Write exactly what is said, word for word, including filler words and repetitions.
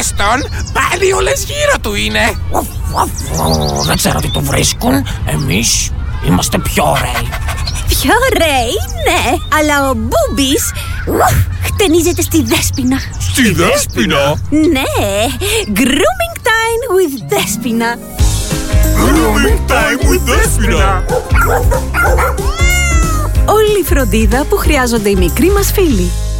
Δες τον, πάλι όλες γύρω του είναι. Δεν ξέρω τι του βρίσκουν. Εμείς είμαστε πιο ωραίοι. Πιο ωραίοι, ναι, αλλά ο Μπούμπης χτενίζεται στη Δέσποινα. Στη Δέσποινα? Ναι, grooming time with Δέσποινα. Grooming time with Δέσποινα. Όλη η φροντίδα που χρειάζονται οι μικροί μας φίλοι.